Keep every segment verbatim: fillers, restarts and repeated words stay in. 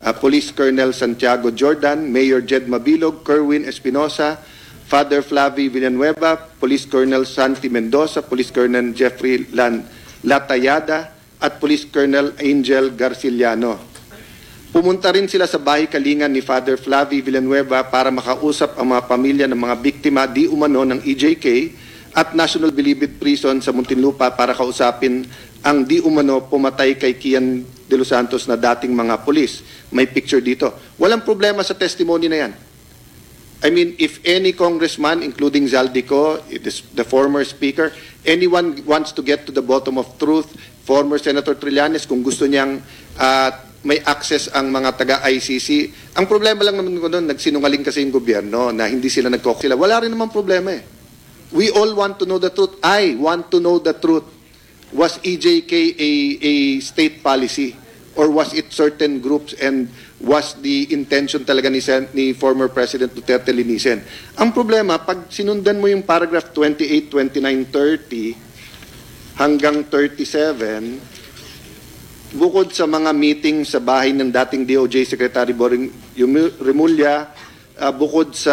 uh, Police Colonel Santiago Jordan, Mayor Jed Mabilog, Kerwin Espinosa, Father Flavi Villanueva, Police Colonel Santi Mendoza, Police Colonel Jeffrey Lan Latayada, at Police Colonel Angel Garciliano. Pumunta rin sila sa bahay kalingan ni Father Flavi Villanueva para makausap ang mga pamilya ng mga biktima di umano ng E J K at National Bilibid Prison sa Muntinlupa para kausapin ang di umano pumatay kay Kian De Los Santos na dating mga pulis. May picture dito. Walang problema sa testimony na yan. I mean, if any congressman, including Zaldico, the former speaker, anyone wants to get to the bottom of truth, former Senator Trillanes, kung gusto niyang uh, may access ang mga taga-I C C. Ang problema lang naman ko doon, nagsinungaling kasi yung gobyerno na hindi sila nagkok sila. Wala rin naman problema eh. We all want to know the truth. I want to know the truth. Was E J K a, a state policy? Or was it certain groups and was the intention talaga ni, ni former President Duterte linisin? Ang problema, pag sinundan mo yung paragraph twenty-eight, twenty-nine, thirty hanggang thirty-seven, bukod sa mga meeting sa bahay ng dating D O J Secretary Boring Remulla, uh, bukod sa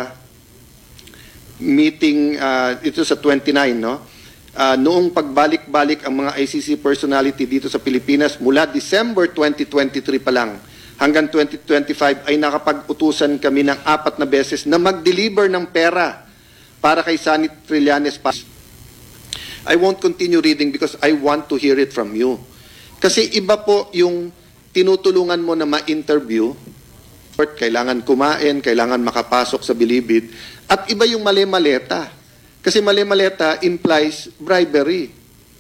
meeting, uh, ito sa twenty-nine, no? Uh, noong pagbalik-balik ang mga I C C personality dito sa Pilipinas, mula December twenty twenty-three pa lang hanggang twenty twenty-five ay nakapag-utusan kami ng apat na beses na mag-deliver ng pera para kay Sunny Trillanes. I won't continue reading because I want to hear it from you. Kasi iba po yung tinutulungan mo na ma-interview, kailangan kumain, kailangan makapasok sa bilibid, at iba yung mali-maleta. Kasi mali-maleta implies bribery.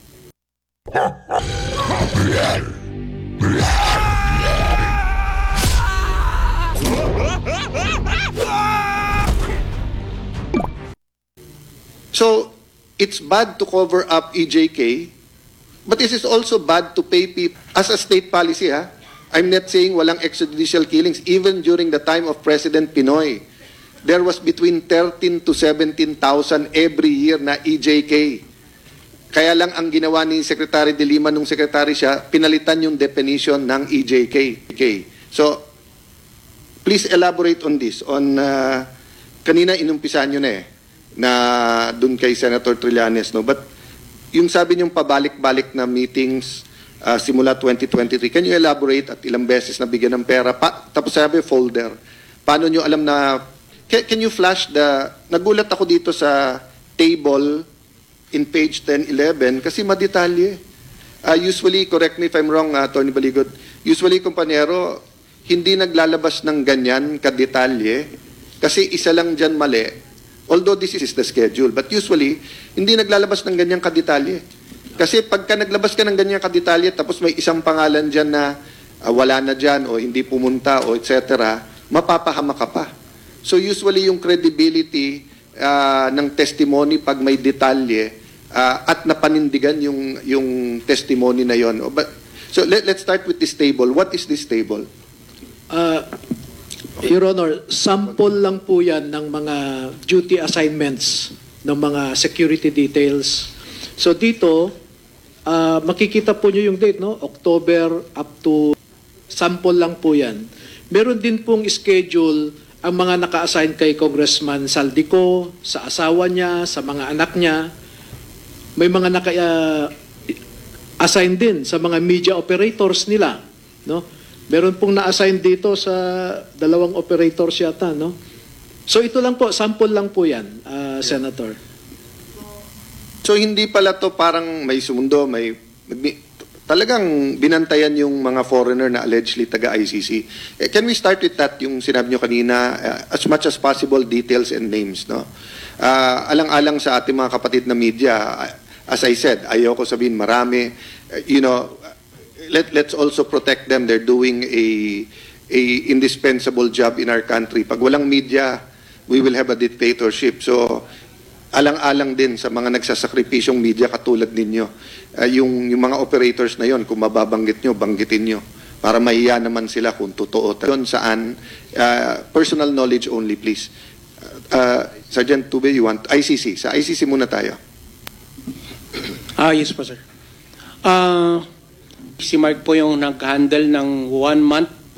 So, it's bad to cover up E J K, but this is also bad to pay people as a state policy, ha? I'm not saying walang extrajudicial killings. Even during the time of President Pinoy, there was between thirteen to seventeen thousand every year na E J K. Kaya lang ang ginawa ni Secretary De Lima nung secretary siya, pinalitan yung definition ng E J K. So, please elaborate on this. On, uh, kanina inumpisan nyo na eh, na dun kay Senator Trillanes, no? But yung sabi niyong pabalik-balik na meetings uh, simula twenty twenty-three, can you elaborate at ilang beses na bigyan ng pera? Pa, tapos sabi folder. Paano nyo alam na, can, can you flash the, nagulat ako dito sa table in page ten eleven kasi madetalye. Uh, usually, correct me if I'm wrong, uh, Attorney Baligod, usually, kumpanyero, hindi naglalabas ng ganyan kadetalye kasi isa lang dyan mali. Although this is the schedule, but usually, hindi naglalabas ng ganyang kadetalye. Kasi pagka naglabas ka ng ganyang kadetalye, tapos may isang pangalan dyan na uh, wala na dyan, o hindi pumunta, o et cetera, mapapahama ka pa. So usually, yung credibility uh, ng testimony pag may detalye uh, at napanindigan yung, yung testimony na yon. But, so let, let's start with this table. What is this table? Uh, Your Honor, sample lang po yan ng mga duty assignments ng mga security details. So dito, uh, makikita po nyo yung date, no? October up to, sample lang po yan. Meron din pong schedule ang mga naka-assign kay Congressman Saldico, sa asawa niya, sa mga anak niya. May mga naka-assign uh, din sa mga media operators nila, no? Meron pong na-assign dito sa dalawang operators yata, no? So ito lang po, sample lang po yan, uh, yeah. Senator. So hindi pala to parang may sumundo, may, may talagang binantayan yung mga foreigner na allegedly taga-I C C. Eh, can we start with that, yung sinabi nyo kanina, uh, as much as possible details and names, no? Uh, alang-alang sa ating mga kapatid na media, uh, as I said, ayoko sabihin marami, uh, you know, Let, let's also protect them. They're doing a, a indispensable job in our country. Pag walang media, we will have a dictatorship. So, alang-alang din sa mga nagsasakripisyong media katulad ninyo. Uh, yung, yung mga operators na yon, kung mababanggit nyo, banggitin nyo. Para mahiya naman sila kung totoo. Yun saan, uh, personal knowledge only, please. Uh, Sergeant Tube, you want? I C C. Sa I C C muna tayo. Ah, yes po, sir. Ah... Uh, Si Mark po yung nag-handle ng one month